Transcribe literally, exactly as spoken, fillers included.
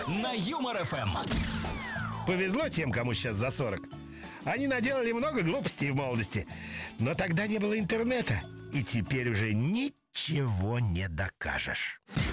на Юмор ФМ. Повезло тем, кому сейчас за сорок. Они наделали много глупостей в молодости. Но тогда не было интернета. И теперь уже ничего не докажешь.